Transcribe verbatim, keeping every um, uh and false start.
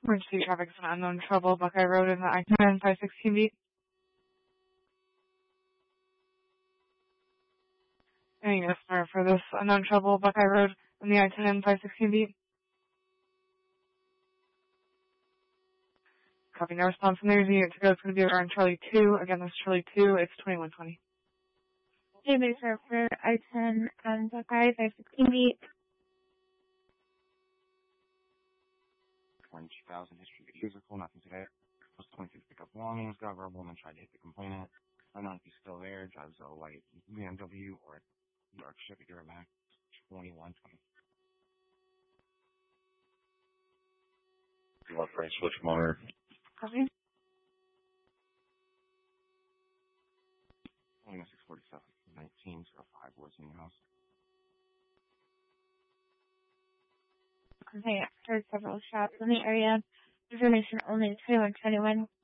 Emergency traffic is an unknown trouble. Buckeye Road in the I ten five sixteen beat. And yes, sir, for this unknown trouble, Buckeye Road in the I ten five sixteen beat. Copy, no response from there. Unit to go. It's going to be around Charlie two. Again, that's Charlie two. It's twenty-one twenty. Okay, base sir, for I ten and Buckeye five sixteen beat. twenty-two thousand history vehicle, nothing today. Plus twenty-six pick up belongings, got verbal, and then tried to hit the complainant. I don't know if he's still there, drives a white B M W or York Chevy Duramax, twenty-one twenty. You want frame switch monitor? Copy. twenty-one six forty-seven, nineteen zero five, what's in your house? Okay, I heard several shots in the area. Information only twenty-one twenty-one.